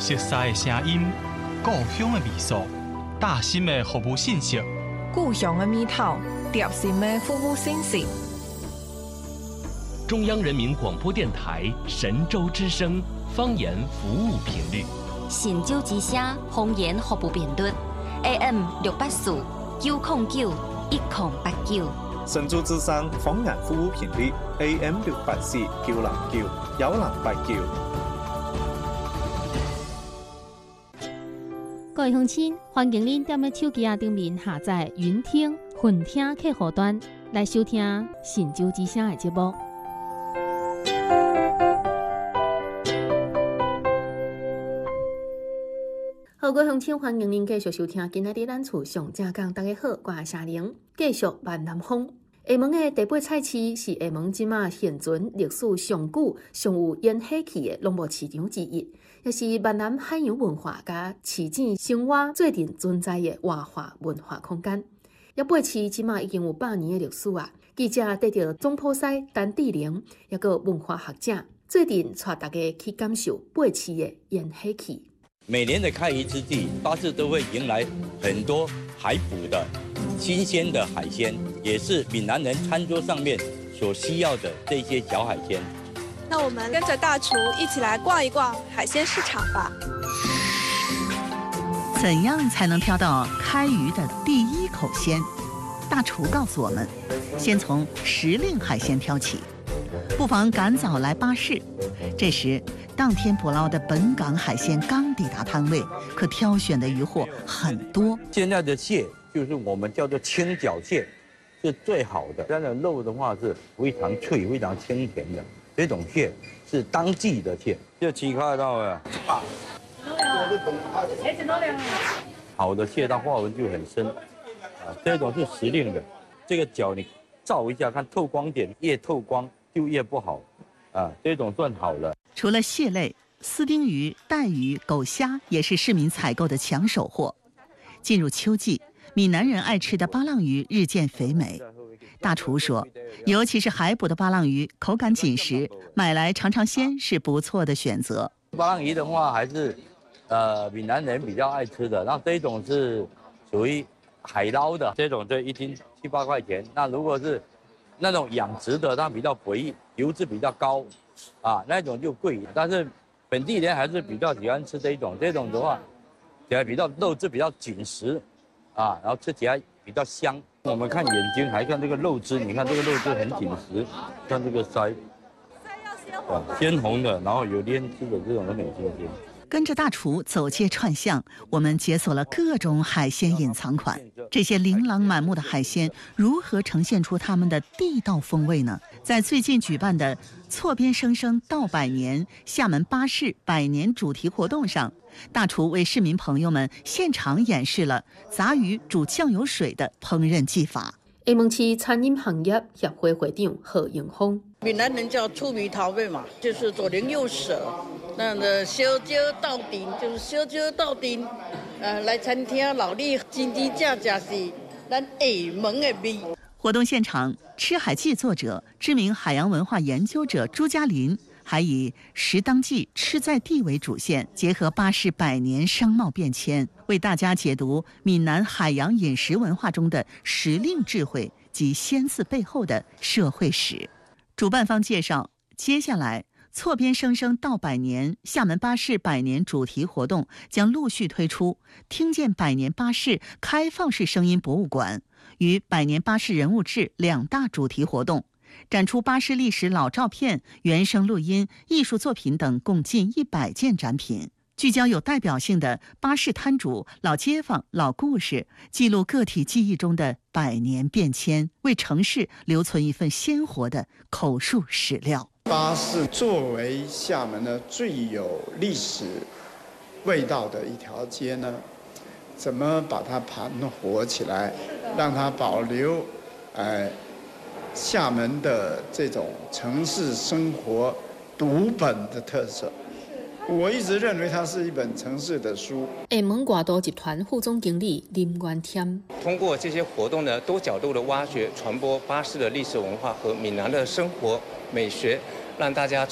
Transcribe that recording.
熟悉的声音，故乡的味素，大心的服务信息， 故乡的味道，贴心的服务信息。 中央人民广播电台神州之声方言服务频率， 神州之声方言服务频率 AM 684 909 1089。 神州之声方言服务频率 AM 684 909 1089。 各位乡亲，欢迎您踮咧手机顶面下载云听、混听客户端来收听神州之声的节目。好，各位乡亲，欢迎您继续收听今仔日咱厝上正讲。大家好，我是夏玲，继续万南风。厦门的第八菜市是厦门即马现存历史上久、上有烟火气的农牧市场之一，也是闽南海洋文化甲市井生活最近存在的活化文化空间。也八市即马已经有100年的历史啊！记者得到总普师陈志玲，也个文化学者，最近带大家去感受八市的烟火气。 每年的开渔之际，巴士都会迎来很多海捕的新鲜的海鲜，也是闽南人餐桌上面所需要的这些小海鲜。 那我们跟着大厨一起来逛一逛海鲜市场吧。 怎样才能挑到开渔的第一口鲜？大厨告诉我们，先从时令海鲜挑起，不妨赶早来巴士。这时，当天捕捞的本港海鲜刚抵达摊位，可挑选的渔获很多。 现在的蟹就是我们叫做青脚蟹，是最好的。它的肉的话是非常脆、非常清甜的。这种蟹是当季的蟹，就7块到了。好的蟹它花纹就很深，这种是时令的。这个脚你照一下，看透光点，越透光就越不好，这种算好的。 除了蟹类，丝丁鱼、带鱼、狗虾也是市民采购的抢手货。进入秋季，闽南人爱吃的巴浪鱼日渐肥美。大厨说，尤其是海捕的巴浪鱼，口感紧实，买来尝尝鲜是不错的选择。 巴浪鱼的话，还是闽南人比较爱吃的。那这种是属于海捞的，这种就1斤7、8块钱。那如果是那种养殖的，它比较肥，油脂比较高，那种就贵。但是本地人还是比较喜欢吃这种的话，起来比较肉质比较紧实，然后吃起来比较香。我们看眼睛，还看这个肉质，你看这个肉质很紧实，看这个腮，鲜红的，然后有腌制的这种都很新鲜。 跟着大厨走街串巷，我们解锁了各种海鲜隐藏款。这些琳琅满目的海鲜如何呈现出它们的地道风味呢？在最近举办的错边生生到百年厦门巴士百年主题活动上，大厨为市民朋友们现场演示了杂鱼煮酱油水的烹饪技法。厦门市餐饮行业协会会长何永峰： 闽南人叫出鱼逃味嘛，就是左邻右舍。那个小酒到顶就是小酒到顶，来餐厅老李真真正正是咱厦门的味。 活动现场，吃海记作者、知名海洋文化研究者朱嘉林，还以食当季、吃在地为主线，结合巴士100年商贸变迁，为大家解读闽南海洋饮食文化中的时令智慧及鲜字背后的社会史。主办方介绍，接下来错边生生到百年厦门巴士100年主题活动将陆续推出听见100年巴士开放式声音博物馆与100年巴士人物志2大主题活动，展出巴士历史老照片、原声录音、艺术作品等共近100件展品，聚焦有代表性的巴士摊主、老街坊、老故事，记录个体记忆中的100年变迁，为城市留存一份鲜活的口述史料。 巴士作为厦门的最有历史味道的一条街呢，怎么把它盘活起来，让它保留厦门的这种城市生活读本的特色？我一直认为它是一本城市的书。 厦门外渡集团副总经理林元添： 通过这些活动呢，多角度的挖掘、传播巴士的历史文化和闽南的生活美学，让大家